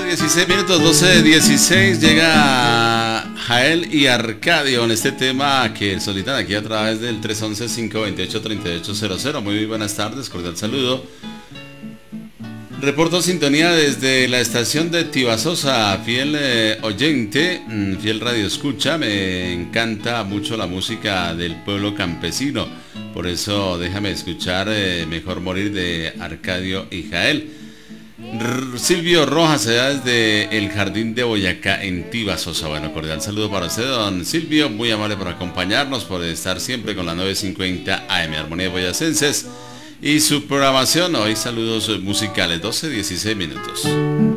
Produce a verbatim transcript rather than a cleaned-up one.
dieciséis minutos, doce dieciséis, llega Jael y Arcadio en este tema que solicitan aquí a través del tres once, cinco veintiocho, treinta y ocho cero cero. Muy buenas tardes, cordial saludo. Reporto sintonía desde la estación de Tibasosa, fiel eh, oyente, fiel radio escucha. Me encanta mucho la música del pueblo campesino, por eso déjame escuchar eh, Mejor Morir de Arcadio y Jael. R Silvio Rojas, allá desde el Jardín de Boyacá en Tibasosa. Bueno, cordial saludo para usted, don Silvio, muy amable por acompañarnos, por estar siempre con la novecientos cincuenta A M Armonía Boyacenses y su programación. Hoy saludos musicales, doce dieciséis minutos.